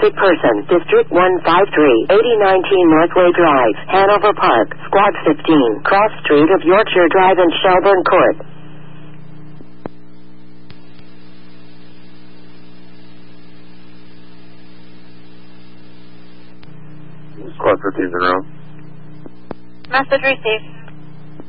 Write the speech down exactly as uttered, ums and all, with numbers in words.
sick person, District one five three, eighty nineteen Northway Drive, Hanover Park, Squad fifteen, Cross Street of Yorkshire Drive and Shelburne Court. Squad fifteen in room. Message received.